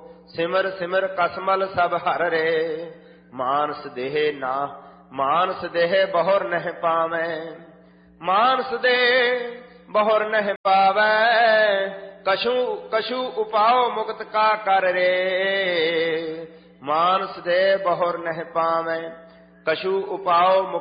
ਸਿਮਰ ਸਿਮਰ ਕਸਮਲ ਸਭ ਹਰ ਰੇ। ਮਾਨਸ ਦੇਹ ਬਹੁਰ ਨਹਿ ਪਾਵੈ, ਮਾਨਸ ਦੇ ਬਹੁਰ ਨਹਿ ਪਾਵੈ। ਕਛੂ ਉਪਾਉ ਮੁਕਤ ਕਾ ਕਰ ਰੇ। ਮਾਨਸ ਦੇ ਬਹੁਰ ਨਹਿ ਪਾਵੈ, ਕਛੂ ਉਪਾਉ